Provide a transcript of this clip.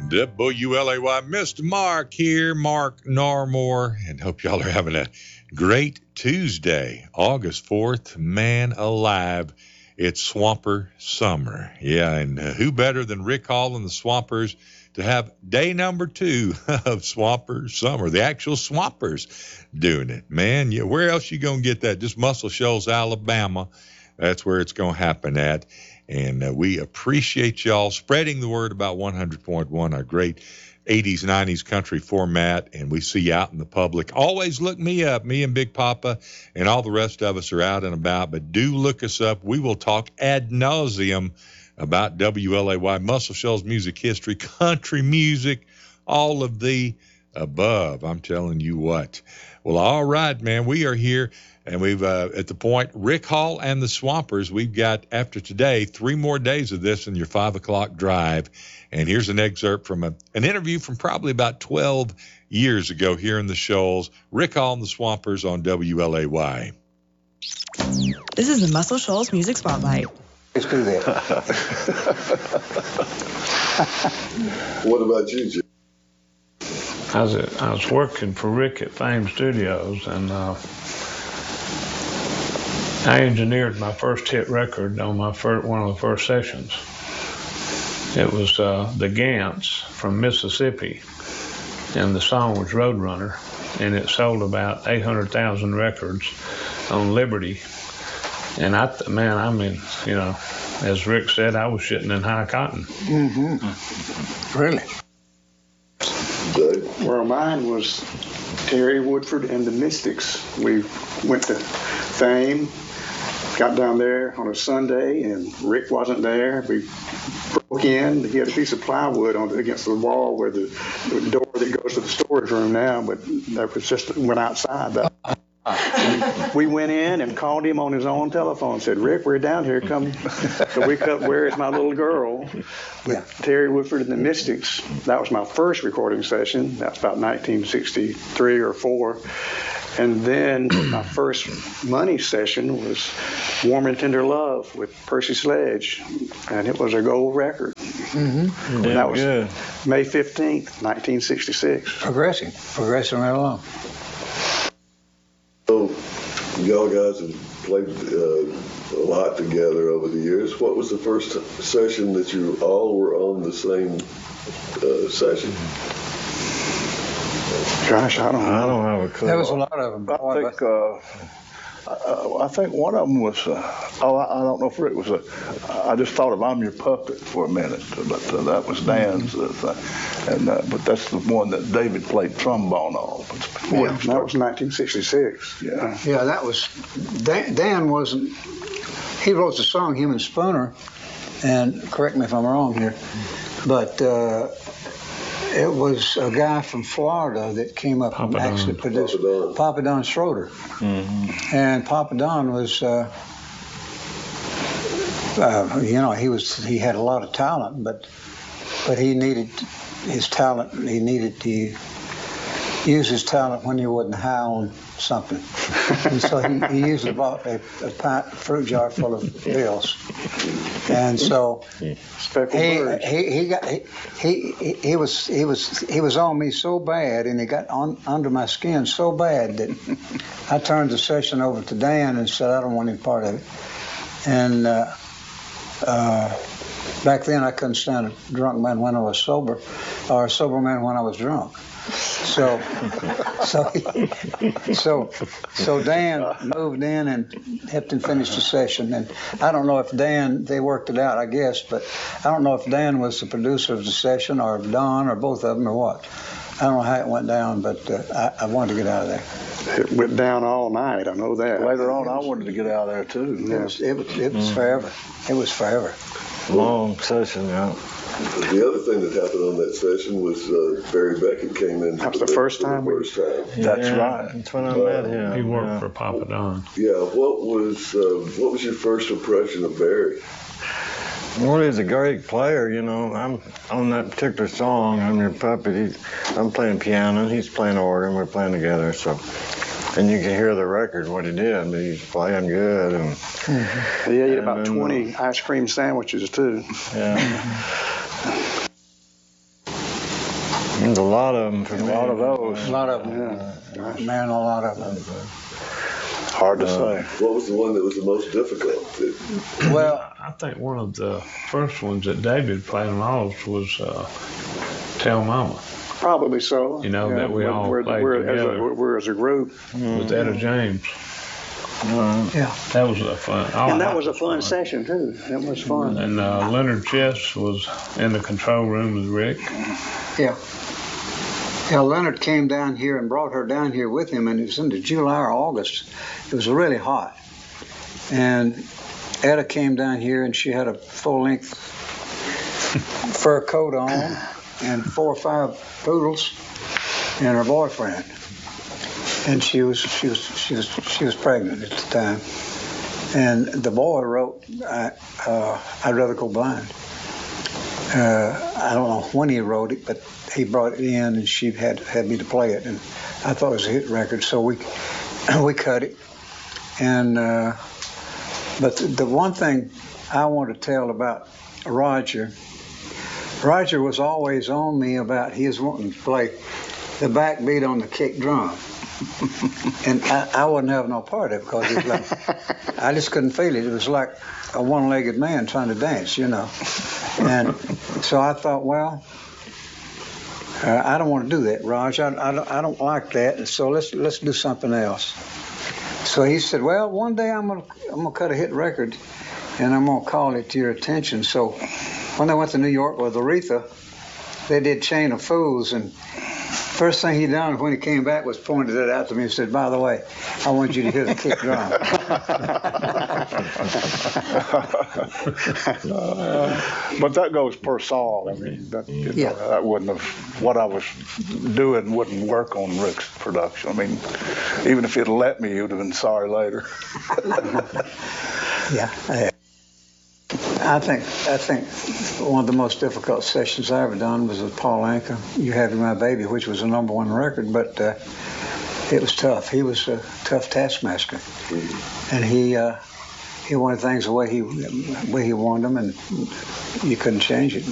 WLAY, Mr. Mark here, Mark Narmore, and hope y'all are having a great Tuesday, August 4th. Man alive, it's Swamper Summer. Yeah, and who better than Rick Hall and the Swampers to have day number 2 of Swamper Summer, the actual Swampers doing it. Man, yeah, where else you going to get that? Just Muscle Shoals, Alabama. That's where it's going to happen at. And we appreciate y'all spreading the word about 100.1, our great 80s, 90s country format. And we see you out in the public. Always look me up. Me and Big Papa and all the rest of us are out and about. But do look us up. We will talk ad nauseum about WLAY, Muscle Shoals music history, country music, all of the above. I'm telling you what. Well, all right, man. We are here. And we've, at the point, Rick Hall and the Swampers, we've got, after today, 3 more days of this in your 5 o'clock drive. And here's an excerpt from an interview from probably about 12 years ago here in the Shoals. Rick Hall and the Swampers on WLAY. This is the Muscle Shoals Music Spotlight. Let's do that. What about you, Jim? I was working for Rick at Fame Studios, and I engineered my first hit record on my one of the first sessions. It was the Gants from Mississippi, and the song was Roadrunner, and it sold about 800,000 records on Liberty. And you know, as Rick said, I was sitting in high cotton. Mm-hmm. Really? Well, mine was Terry Woodford and the Mystics. We went to Fame, got down there on a Sunday, and Rick wasn't there. We broke in. He had a piece of plywood against the wall where the door that goes to the storage room now, but that was just went outside. We went in and called him on his own telephone, said, Rick, we're down here, come. So we cut Where's My Little Girl with Terry Woodford and the Mystics. That was my first recording session. That was about 1963 or 4. And then my first money session was Warm and Tender Love with Percy Sledge, and it was a gold record. Mm-hmm. And that was May 15th, 1966. Progressing right along. So, y'all guys have played a lot together over the years. What was the first session that you all were on the same session? Gosh, I don't know. I don't have a clue. There was a lot of them. I think one of them was, I don't know if it was I just thought of I'm Your Puppet for a minute, but that was Dan's thing. But that's the one that David played trombone on. Yeah, that was 1966. Yeah, that was, Dan wasn't, he wrote the song, him and Spooner, and correct me if I'm wrong here, but it was a guy from Florida that came up and actually produced Papa Don Schroeder. Mm-hmm. And Papa Don was, he had a lot of talent, but he needed his talent. He needed to use his talent when he wasn't high on something. And so he used a fruit jar full of bills. And so he was on me so bad, and he got under my skin so bad that I turned the session over to Dan and said I don't want any part of it. And back then I couldn't stand a drunk man when I was sober, or a sober man when I was drunk. So Dan moved in and helped him finish the session. And I don't know if they worked it out, I guess, but I don't know if Dan was the producer of the session or if Don or both of them or what. I don't know how it went down, but I wanted to get out of there. It went down all night, I know that. Later on, I wanted to get out of there, too. It was forever. It was forever. Long session, yeah. The other thing that happened on that session was Barry Beckett came in. That was the first time. That's right. That's when I met him. He worked for Papa Don. Yeah. What was your first impression of Barry? Well, he's a great player, you know. I'm on that particular song, I'm Your Puppet. I'm playing piano, and he's playing organ. We're playing together, so. And you can hear the record, what he did. But he's playing good. And he ate about 20 ice cream sandwiches, too. Yeah. There's a lot of them. A lot of those. A lot of them. Yeah. Man, a lot of them. Hard to say. What was the one that was the most difficult? Well, I think one of the first ones that David played on ours was Tell Mama Probably so. You know, that we all played together. We're as a group. with Etta James. yeah. That was a fun. And that was a fun session, too. That was fun. And Leonard Chess was in the control room with Rick. Yeah. Yeah, Leonard came down here and brought her down here with him, and it was in the July or August. It was really hot. And Etta came down here, and she had a full-length fur coat on and 4 or 5 poodles and her boyfriend. And she was pregnant at the time. And the boy wrote, I'd rather go blind. I don't know when he wrote it, but he brought it in, and she had me to play it, and I thought it was a hit record, so we cut it. And but the one thing I want to tell about Roger was always on me about his wanting to play the backbeat on the kick drum. And I wouldn't have no part of it because it was like, I just couldn't feel it. It was like a one-legged man trying to dance, you know. And so I thought, well, I don't want to do that, Raj. I don't like that. And so let's do something else. So he said, well, one day I'm gonna cut a hit record, and I'm gonna call it to your attention. So when they went to New York with Aretha, they did Chain of Fools, and first thing he done when he came back was pointed it out to me and said, by the way, I want you to hear the kick drum. But that goes per song. I mean, that wouldn't have, what I was doing wouldn't work on Rick's production. I mean, even if he'd let me, he would have been sorry later. Yeah. I think one of the most difficult sessions I ever done was with Paul Anka, You Have My Baby, which was a #1 record, but it was tough. He was a tough taskmaster, and he wanted things the way he wanted them, and you couldn't change it.